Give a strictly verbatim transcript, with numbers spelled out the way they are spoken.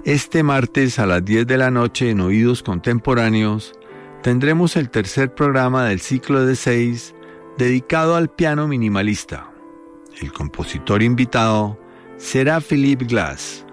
Este martes a las diez de la noche en Oídos Contemporáneos tendremos el tercer programa del ciclo de seis dedicado al piano minimalista. El compositor invitado será Philip Glass.